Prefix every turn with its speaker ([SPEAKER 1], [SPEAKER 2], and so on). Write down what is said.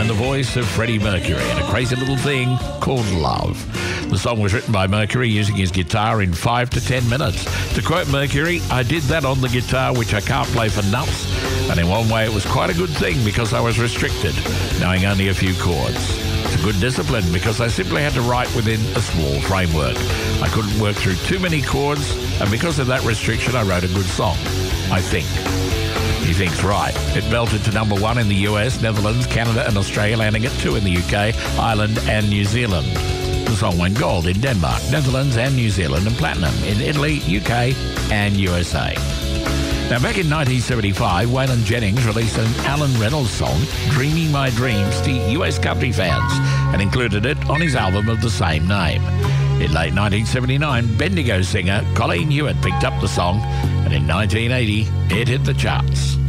[SPEAKER 1] and the voice of Freddie Mercury in a crazy little thing called Love. The song was written by Mercury using his guitar in 5 to 10 minutes. To quote Mercury, "I did that on the guitar, which I can't play for nuts. And in one way, it was quite a good thing because I was restricted, knowing only a few chords. It's a good discipline because I simply had to write within a small framework. I couldn't work through too many chords, and because of that restriction, I wrote a good song, I think." He thinks right. It belted to number 1 in the US, Netherlands, Canada and Australia, landing at 2 in the UK, Ireland and New Zealand. The song went gold in Denmark, Netherlands and New Zealand, and platinum in Italy, UK and USA. Now, back in 1975, Waylon Jennings released an Alan Reynolds song, Dreaming My Dreams, to US country fans and included it on his album of the same name. In late 1979, Bendigo singer Colleen Hewitt picked up the song, and in 1980, it hit the charts.